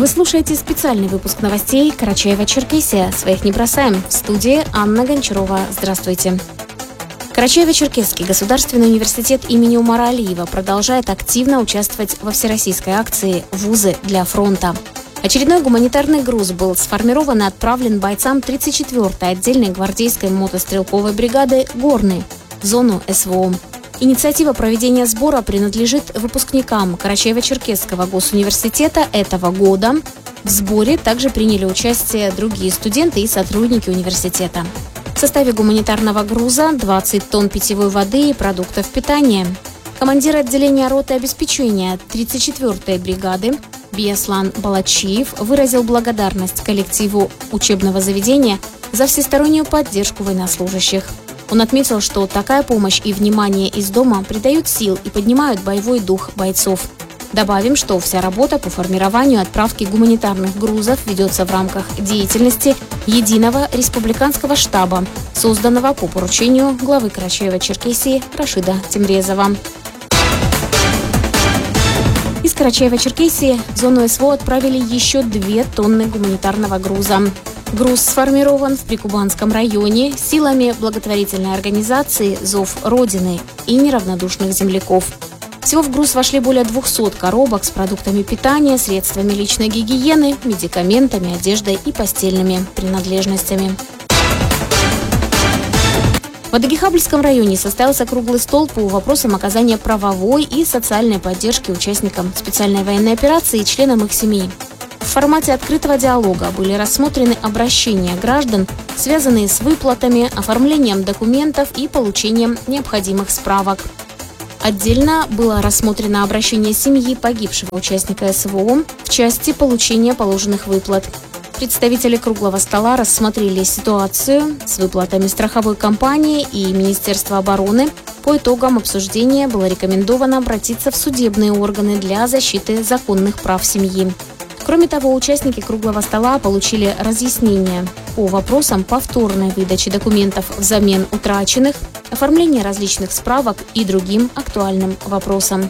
Вы слушаете специальный выпуск новостей Карачаево-Черкесия. Своих не бросаем. В студии Анна Гончарова. Здравствуйте. Карачаево-Черкесский государственный университет имени Умара Алиева продолжает активно участвовать во всероссийской акции «Вузы для фронта». Очередной гуманитарный груз был сформирован и отправлен бойцам 34-й отдельной гвардейской мотострелковой бригады «Горный» в зону СВО. Инициатива проведения сбора принадлежит выпускникам Карачаево-Черкесского госуниверситета этого года. В сборе также приняли участие другие студенты и сотрудники университета. В составе гуманитарного груза 20 тонн питьевой воды и продуктов питания. Командир отделения роты обеспечения 34-й бригады Бияслан Балачиев выразил благодарность коллективу учебного заведения за всестороннюю поддержку военнослужащих. Он отметил, что такая помощь и внимание из дома придают сил и поднимают боевой дух бойцов. Добавим, что вся работа по формированию и отправке гуманитарных грузов ведется в рамках деятельности Единого республиканского штаба, созданного по поручению главы Карачаево-Черкесии Рашида Темрезова. Из Карачаево-Черкесии в зону СВО отправили еще 2 тонны гуманитарного груза. Груз сформирован в Прикубанском районе силами благотворительной организации «Зов Родины» и неравнодушных земляков. Всего в груз вошли более 200 коробок с продуктами питания, средствами личной гигиены, медикаментами, одеждой и постельными принадлежностями. В Адыгейхабльском районе состоялся круглый стол по вопросам оказания правовой и социальной поддержки участникам специальной военной операции и членам их семей. В формате открытого диалога были рассмотрены обращения граждан, связанные с выплатами, оформлением документов и получением необходимых справок. Отдельно было рассмотрено обращение семьи погибшего участника СВО в части получения положенных выплат. Представители круглого стола рассмотрели ситуацию с выплатами страховой компании и Министерства обороны. По итогам обсуждения было рекомендовано обратиться в судебные органы для защиты законных прав семьи. Кроме того, участники круглого стола получили разъяснения по вопросам повторной выдачи документов взамен утраченных, оформления различных справок и другим актуальным вопросам.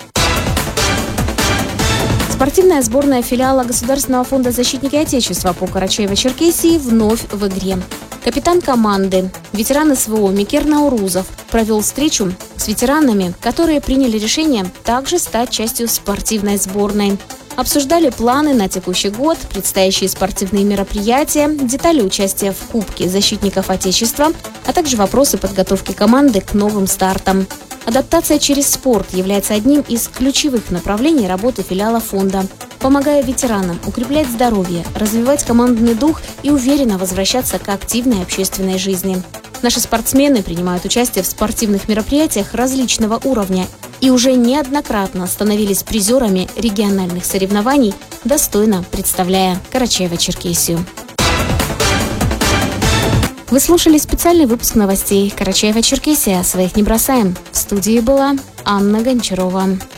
Спортивная сборная филиала Государственного фонда «Защитники Отечества» по Карачаево-Черкесии вновь в игре. Капитан команды, ветеран СВО Микер Наурузов провел встречу с ветеранами, которые приняли решение также стать частью спортивной сборной. Обсуждали планы на текущий год, предстоящие спортивные мероприятия, детали участия в Кубке защитников Отечества, а также вопросы подготовки команды к новым стартам. Адаптация через спорт является одним из ключевых направлений работы филиала фонда, помогая ветеранам укреплять здоровье, развивать командный дух и уверенно возвращаться к активной общественной жизни. Наши спортсмены принимают участие в спортивных мероприятиях различного уровня и уже неоднократно становились призерами региональных соревнований, достойно представляя Карачаево-Черкесию. Вы слушали специальный выпуск новостей Карачаево-Черкесия. Своих не бросаем. В студии была Анна Гончарова.